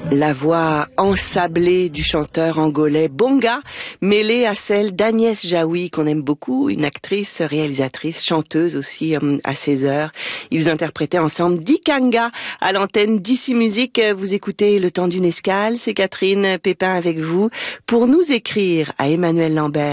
La voix ensablée du chanteur angolais Bonga, mêlée à celle d'Agnès Jaoui, qu'on aime beaucoup, une actrice, réalisatrice, chanteuse aussi à 16h. Ils interprétaient ensemble Dikanga à l'antenne d'Ici Musique. Vous écoutez Le Temps d'une escale, c'est Catherine Pépin avec vous pour nous écrire à Emmanuel Lambert.